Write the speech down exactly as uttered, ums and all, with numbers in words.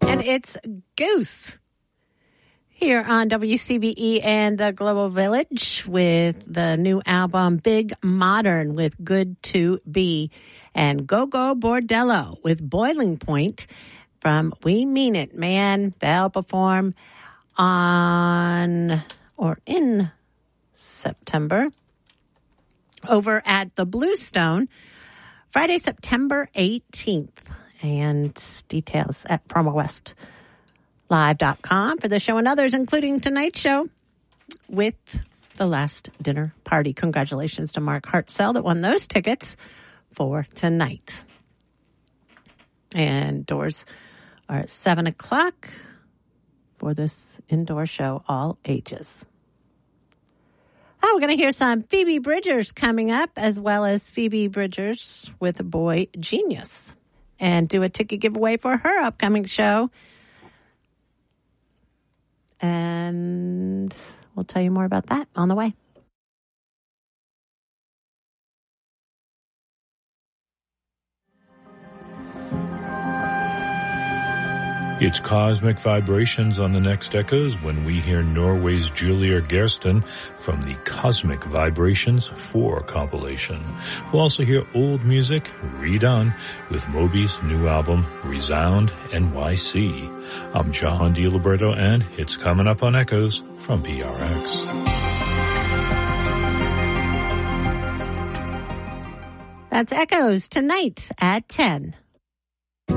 And it's Goose here on W C B E and the Global Village with the new album Big Modern with Good to Be, and Go Go Bordello with Boiling Point from We Mean It, Man. They'll perform on or in September over at the Bluestone Friday, September eighteenth. And details at promo west live dot com for the show and others, including tonight's show with the Last Dinner Party. Congratulations to Mark Hartzell that won those tickets for tonight. And doors are at seven o'clock for this indoor show, all ages. Oh, we're going to hear some Phoebe Bridgers coming up, as well as Phoebe Bridgers with Boy Genius, and do a ticket giveaway for her upcoming show. And we'll tell you more about that on the way. It's Cosmic Vibrations on the next Echoes when we hear Norway's Julia Gersten from the Cosmic Vibrations four compilation. We'll also hear old music redone with Moby's new album Resound N Y C. I'm John DiLiberto, and it's coming up on Echoes from P R X. That's Echoes tonight at ten.